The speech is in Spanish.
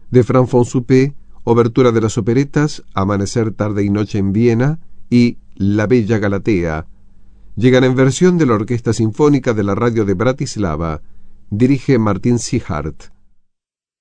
de Franz von Suppé, obertura de las operetas Amanecer, tarde y noche en Viena y La bella Galatea. Llegan en versión de la Orquesta Sinfónica de la Radio de Bratislava. Dirige Martin Sieghart.